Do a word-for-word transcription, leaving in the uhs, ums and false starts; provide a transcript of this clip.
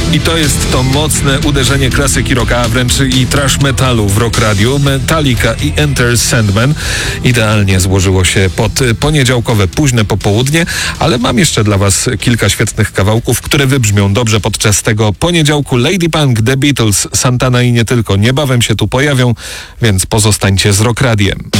I to jest to mocne uderzenie klasyki rocka, a wręcz i trash metalu w Rock Radio. Metallica i Enter Sandman idealnie złożyło się pod poniedziałkowe późne popołudnie, ale mam jeszcze dla was kilka świetnych kawałków, które wybrzmią dobrze podczas tego poniedziałku. Lady Punk, The Beatles, Santana i nie tylko niebawem się tu pojawią, więc pozostańcie z Rock Radiem.